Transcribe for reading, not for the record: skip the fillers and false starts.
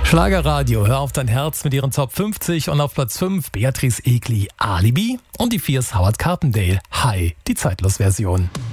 Schlagerradio, hör auf dein Herz mit ihren Top 50 und auf Platz 5 Beatrice Egli, Alibi und die Fierce Howard Carpendale, Hi, die Zeitlos-Version.